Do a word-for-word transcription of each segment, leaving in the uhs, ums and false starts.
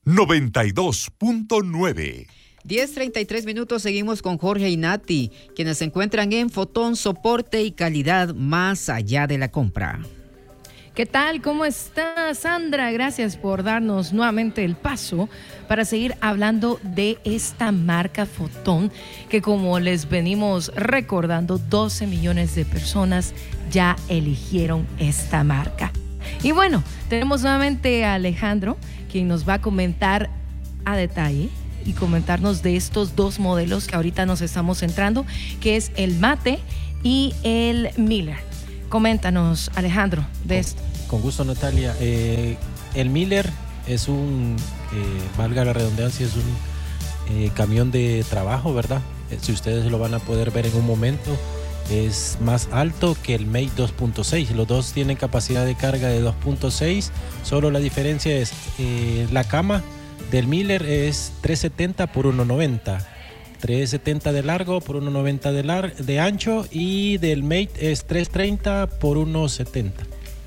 noventa y dos punto nueve. diez treinta y tres minutos, seguimos con Jorge y Nati, quienes se encuentran en Fotón, soporte y calidad más allá de la compra. ¿Qué tal? ¿Cómo está, Sandra? Gracias por darnos nuevamente el paso para seguir hablando de esta marca Fotón, que como les venimos recordando, doce millones de personas ya eligieron esta marca. Y bueno, tenemos nuevamente a Alejandro, quien nos va a comentar a detalle y comentarnos de estos dos modelos que ahorita nos estamos centrando, que es el Mate y el Miller. Coméntanos, Alejandro, de con, esto. Con gusto, Natalia. Eh, el Miller es un, eh, valga la redundancia, es un eh, camión de trabajo, ¿verdad? Eh, si ustedes lo van a poder ver en un momento, es más alto que el Mate dos punto seis. Los dos tienen capacidad de carga de dos punto seis, solo la diferencia es eh, la cama del Miller es trescientos setenta por ciento noventa. trescientos setenta de largo por uno noventa de, lar- de ancho, y del Mate es trescientos treinta por uno setenta.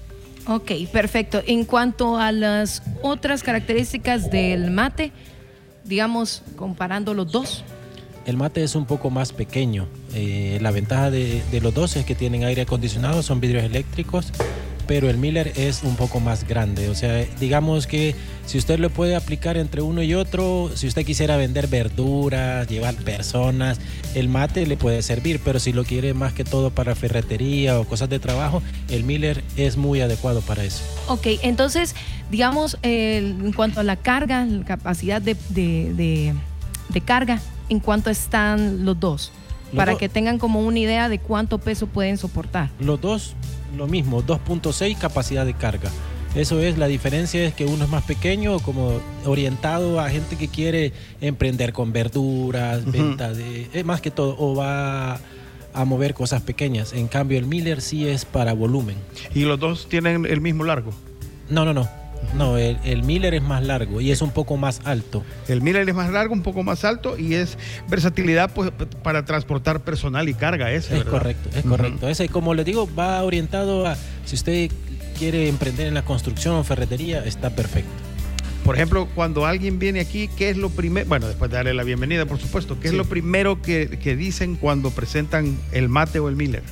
Ok, perfecto. En cuanto a las otras características del Mate, digamos, comparando los dos. El Mate es un poco más pequeño. Eh, la ventaja de, de los dos es que tienen aire acondicionado, son vidrios eléctricos, pero el Miller es un poco más grande. O sea, digamos que si usted lo puede aplicar entre uno y otro, si usted quisiera vender verduras, llevar personas, el Mate le puede servir, pero si lo quiere más que todo para ferretería o cosas de trabajo, el Miller es muy adecuado para eso. Ok, entonces, digamos, eh, en cuanto a la carga, la capacidad de, de, de, de carga, ¿en cuánto están los dos? Los para do- que tengan como una idea de cuánto peso pueden soportar. Los dos, lo mismo, dos punto seis capacidad de carga. Eso es, la diferencia es que uno es más pequeño, como orientado a gente que quiere emprender con verduras, uh-huh. venta de, eh, más que todo, o va a mover cosas pequeñas. En cambio, el Miller sí es para volumen. ¿Y los dos tienen el mismo largo? No, no, no. No, el, el Miller es más largo y es un poco más alto. El Miller es más largo, un poco más alto, y es versatilidad pues, para transportar personal y carga. Ese, es ¿verdad? correcto, es uh-huh. correcto. Ese, como les digo, va orientado a, si usted quiere emprender en la construcción o ferretería, está perfecto. Por ejemplo, cuando alguien viene aquí, ¿qué es lo primero? Bueno, después de darle la bienvenida, por supuesto, ¿qué sí. es lo primero que, que dicen cuando presentan el Mate o el Miller?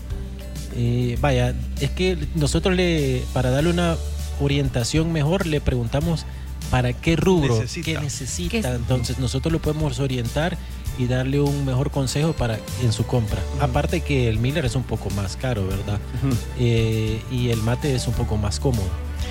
Eh, vaya, es que nosotros le, para darle una orientación mejor, le preguntamos para qué rubro, necesita. qué necesita. ¿Qué? Entonces nosotros lo podemos orientar y darle un mejor consejo para en su compra. Uh-huh. Aparte que el Miller es un poco más caro, ¿verdad? Uh-huh. Eh, y el Mate es un poco más cómodo.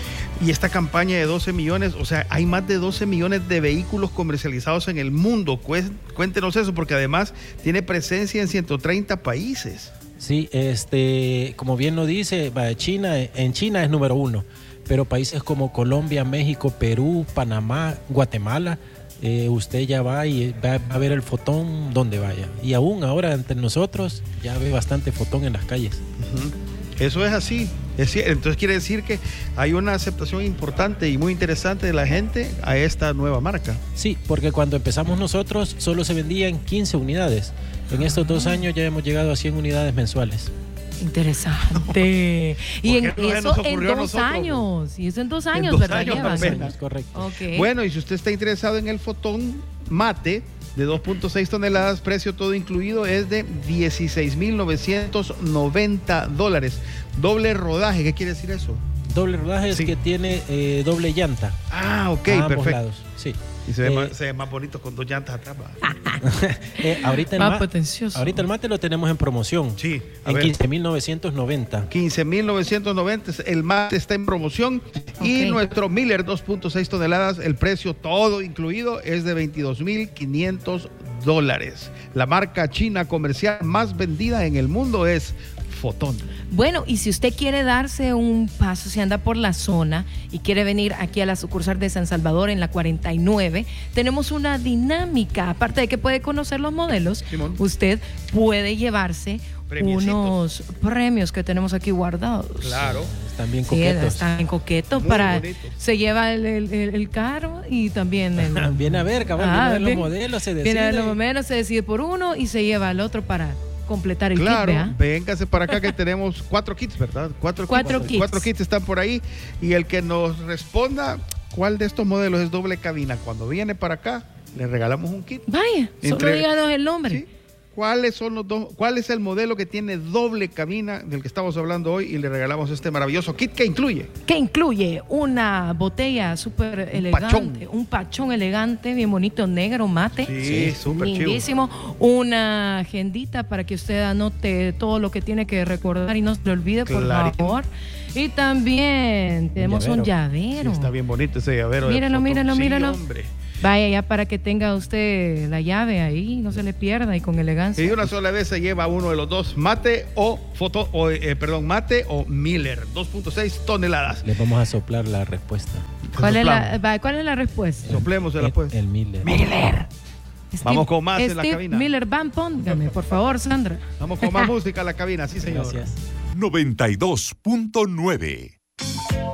Y esta campaña de doce millones, o sea, hay más de doce millones de vehículos comercializados en el mundo. Cuéntenos eso, porque además tiene presencia en ciento treinta países. Sí, este, como bien lo dice, China, en China es número uno, pero países como Colombia, México, Perú, Panamá, Guatemala, eh, usted ya va y va, va a ver el Fotón donde vaya. Y aún ahora entre nosotros ya ve bastante Fotón en las calles. Uh-huh. Eso es así. Es, entonces quiere decir que hay una aceptación importante y muy interesante de la gente a esta nueva marca. Sí, porque cuando empezamos nosotros solo se vendían quince unidades. En estos dos años ya hemos llegado a cien unidades mensuales. Interesante. Y en eso en dos años. Y eso en dos años, en dos ¿verdad? Años apenas, correcto. Okay. Bueno, y si usted está interesado en el Fotón Mate de dos punto seis toneladas, precio todo incluido, es de dieciséis mil novecientos noventa dólares. Doble rodaje, ¿qué quiere decir eso? Doble rodaje sí. es que tiene eh, doble llanta. Ah, ok, a ambos perfecto. lados. Sí. Y se ve, eh, más, se ve más bonito con dos llantas atrás. eh, ahorita, el más ma- potencioso. ahorita el Mate lo tenemos en promoción. Sí. En quince mil novecientos noventa. quince mil novecientos noventa. El Mate está en promoción. Okay. Y nuestro Miller dos punto seis toneladas, el precio todo incluido es de veintidós mil quinientos dólares. La marca china comercial más vendida en el mundo es Fotón. Bueno, y si usted quiere darse un paso, si anda por la zona y quiere venir aquí a la sucursal de San Salvador en la cuarenta y nueve, tenemos una dinámica. Aparte de que puede conocer los modelos, Simón, usted puede llevarse unos premios que tenemos aquí guardados. Claro. Están bien sí, coquetos. Están bien coquetos. Muy para bonitos. Se lleva el, el, el, el carro y también el, viene a ver, cabrón, ah, viene a ver bien, los modelos, se decide. Viene a ver los modelos, se decide por uno y se lleva al otro para completar el claro, kit. Claro, véngase para acá que tenemos cuatro kits, ¿verdad? Cuatro, cuatro kits. kits. Cuatro kits están por ahí y el que nos responda ¿cuál de estos modelos es doble cabina? Cuando viene para acá, le regalamos un kit. Vaya, solo Entre- díganos el nombre. ¿Sí? ¿Cuáles son los dos? ¿Cuál es el modelo que tiene doble cabina del que estamos hablando hoy? Y le regalamos este maravilloso kit que incluye. Que incluye una botella súper elegante, pachón. un pachón elegante, bien bonito, negro, mate. Sí, súper chivo. Lindísimo. Una agendita para que usted anote todo lo que tiene que recordar y no se le olvide, por Clarín. favor. Y también tenemos un llavero. Sí, está bien bonito ese llavero. de Míralo, Fotón. míralo, Sí, míralo. hombre. Vaya ya para que tenga usted la llave ahí, no se le pierda y con elegancia. Y una sola vez se lleva uno de los dos, mate o foto, o, eh, perdón, mate o Miller, dos punto seis toneladas. Les vamos a soplar la respuesta. ¿Cuál es, la, Soplamos. va, ¿Cuál es la respuesta? Soplemos de la El, pues. el Miller. Miller. Vamos con más en la Steve cabina. Miller, van, póngame, por favor, Sandra. Vamos con más música a la cabina, sí señor. Gracias. noventa y dos punto nueve.